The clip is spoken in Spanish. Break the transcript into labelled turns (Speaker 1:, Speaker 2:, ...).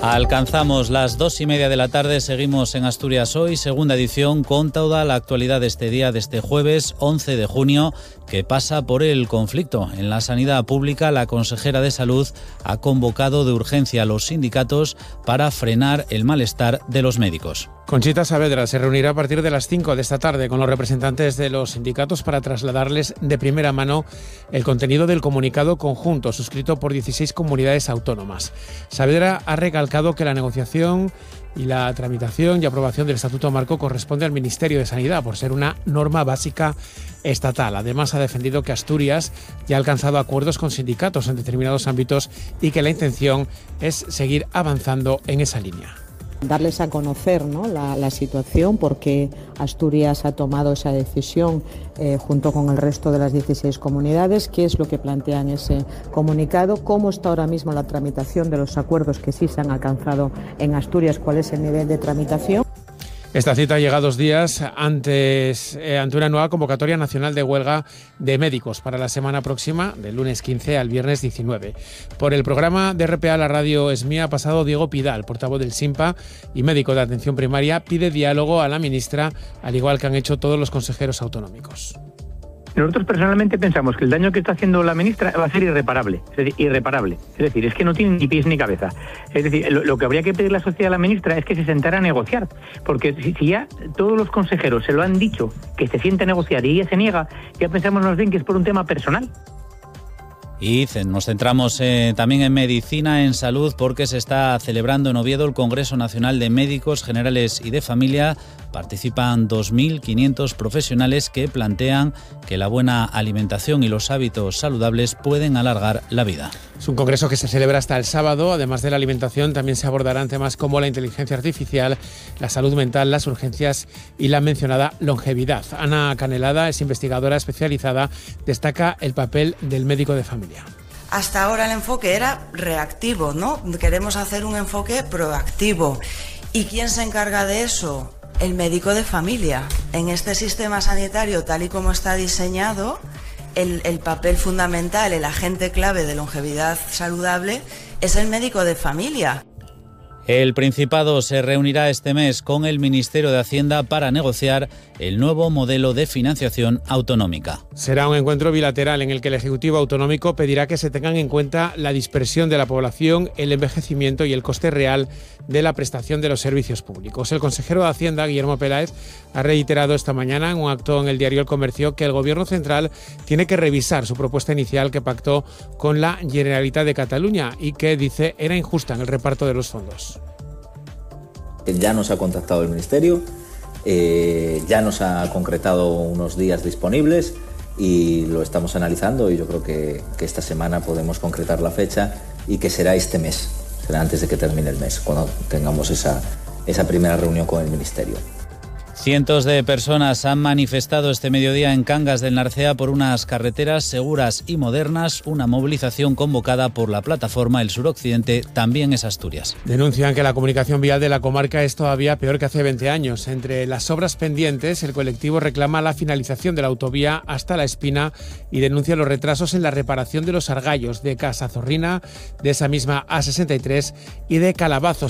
Speaker 1: Alcanzamos las 2:30 de la tarde, seguimos en Asturias Hoy, segunda edición, con toda la actualidad de este día, de este jueves 11 de junio, que pasa por el conflicto. En la sanidad pública, la consejera de Salud ha convocado de urgencia a los sindicatos para frenar el malestar de los médicos.
Speaker 2: Conchita Saavedra se reunirá a partir de las 5 de esta tarde con los representantes de los sindicatos para trasladarles de primera mano el contenido del comunicado conjunto suscrito por 16 comunidades autónomas. Saavedra ha recalcado que la negociación y la tramitación y aprobación del Estatuto Marco corresponde al Ministerio de Sanidad por ser una norma básica estatal. Además, ha defendido que Asturias ya ha alcanzado acuerdos con sindicatos en determinados ámbitos y que la intención es seguir avanzando en esa línea.
Speaker 3: Darles a conocer, ¿no?, la situación, porque Asturias ha tomado esa decisión junto con el resto de las 16 comunidades, qué es lo que plantean ese comunicado, cómo está ahora mismo la tramitación de los acuerdos que sí se han alcanzado en Asturias, cuál es el nivel de tramitación.
Speaker 2: Esta cita llega 2 días ante una nueva convocatoria nacional de huelga de médicos para la semana próxima, del lunes 15 al viernes 19. Por el programa de RPA, la radio es mía, ha pasado Diego Pidal, portavoz del SINPA y médico de atención primaria, pide diálogo a la ministra, al igual que han hecho todos los consejeros autonómicos.
Speaker 4: Nosotros personalmente pensamos que el daño que está haciendo la ministra va a ser irreparable. Es decir, es que no tiene ni pies ni cabeza. Es decir, lo que habría que pedirle a la sociedad a la ministra es que se sentara a negociar. Porque si ya todos los consejeros se lo han dicho, que se siente a negociar y ella se niega, ya pensamos más bien que es por un tema personal.
Speaker 1: Y nos centramos también en medicina, en salud, porque se está celebrando en Oviedo el Congreso Nacional de Médicos Generales y de Familia. Participan 2.500 profesionales que plantean que la buena alimentación y los hábitos saludables pueden alargar la vida.
Speaker 2: Es un congreso que se celebra hasta el sábado. Además de la alimentación, también se abordarán temas como la inteligencia artificial, la salud mental, las urgencias y la mencionada longevidad. Ana Canelada es investigadora especializada, destaca el papel del médico de familia.
Speaker 5: Hasta ahora el enfoque era reactivo, ¿no? Queremos hacer un enfoque proactivo. ¿Y quién se encarga de eso? El médico de familia. En este sistema sanitario, tal y como está diseñado, el papel fundamental, el agente clave de longevidad saludable es el médico de familia.
Speaker 1: El Principado se reunirá este mes con el Ministerio de Hacienda para negociar el nuevo modelo de financiación autonómica.
Speaker 2: Será un encuentro bilateral en el que el Ejecutivo Autonómico pedirá que se tengan en cuenta la dispersión de la población, el envejecimiento y el coste real de la prestación de los servicios públicos. El consejero de Hacienda, Guillermo Peláez, ha reiterado esta mañana en un acto en el diario El Comercio que el Gobierno central tiene que revisar su propuesta inicial que pactó con la Generalitat de Cataluña y que, dice, era injusta en el reparto de los fondos.
Speaker 6: Ya nos ha contactado el Ministerio, ya nos ha concretado unos días disponibles y lo estamos analizando y yo creo que esta semana podemos concretar la fecha y que será este mes, será antes de que termine el mes, cuando tengamos esa primera reunión con el Ministerio.
Speaker 1: Cientos de personas han manifestado este mediodía en Cangas del Narcea por unas carreteras seguras y modernas. Una movilización convocada por la plataforma El Suroccidente también es Asturias.
Speaker 2: Denuncian que la comunicación vial de la comarca es todavía peor que hace 20 años. Entre las obras pendientes, el colectivo reclama la finalización de la autovía hasta La Espina y denuncia los retrasos en la reparación de los argallos de Casa Zorrina, de esa misma A63 y de Calabazos.